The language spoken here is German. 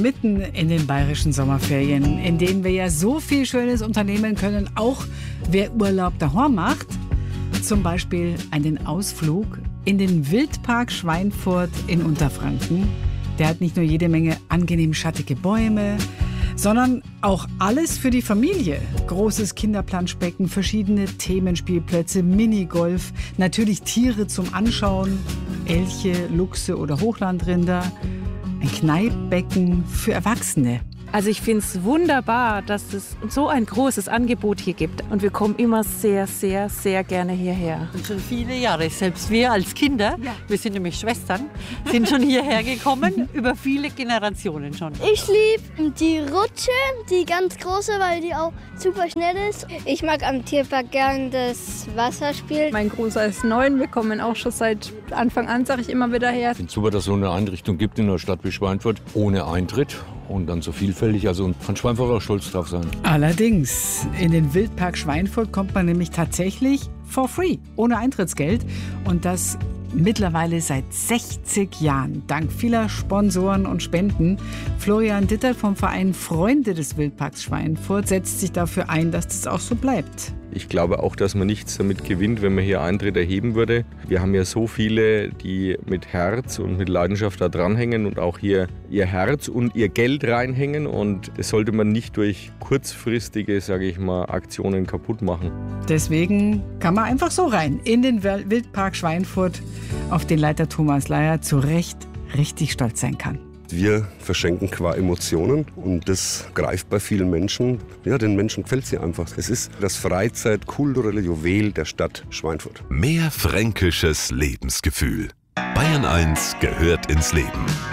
mitten in den bayerischen Sommerferien, in denen wir ja so viel Schönes unternehmen können, auch wer Urlaub daheim macht. Zum Beispiel einen Ausflug in den Wildpark Schweinfurt in Unterfranken. Der hat nicht nur jede Menge angenehm schattige Bäume, sondern auch alles für die Familie. Großes Kinderplanschbecken, verschiedene Themenspielplätze, Minigolf, natürlich Tiere zum Anschauen, Elche, Luchse oder Hochlandrinder, ein Kneippbecken für Erwachsene. Also ich finde es wunderbar, dass es so ein großes Angebot hier gibt. Und wir kommen immer sehr, sehr, sehr gerne hierher. Und schon viele Jahre, selbst wir als Kinder, wir sind nämlich Schwestern, sind schon hierher gekommen, über viele Generationen schon. Ich liebe die Rutsche, die ganz große, weil die auch super schnell ist. Ich mag am Tierpark gern das Wasserspiel. Mein Großer ist 9, wir kommen auch schon seit Anfang an, sage ich immer wieder her. Ich finde es super, dass es so eine Einrichtung gibt in einer Stadt wie Schweinfurt, ohne Eintritt. Und dann so vielfältig, also kann Schweinfurt auch stolz drauf sein. Allerdings, in den Wildpark Schweinfurt kommt man nämlich tatsächlich for free, ohne Eintrittsgeld. Und das mittlerweile seit 60 Jahren, dank vieler Sponsoren und Spenden. Florian Dittert vom Verein Freunde des Wildparks Schweinfurt setzt sich dafür ein, dass das auch so bleibt. Ich glaube auch, dass man nichts damit gewinnt, wenn man hier Eintritt erheben würde. Wir haben ja so viele, die mit Herz und mit Leidenschaft da dranhängen und auch hier ihr Herz und ihr Geld reinhängen. Und das sollte man nicht durch kurzfristige, sage ich mal, Aktionen kaputt machen. Deswegen kann man einfach so rein in den Wildpark Schweinfurt, auf den Leiter Thomas Leier zu Recht richtig stolz sein kann. Wir verschenken qua Emotionen und das greift bei vielen Menschen. Ja, den Menschen gefällt sie einfach. Es ist das Freizeit-kulturelle Juwel der Stadt Schweinfurt. Mehr fränkisches Lebensgefühl. Bayern 1 gehört ins Leben.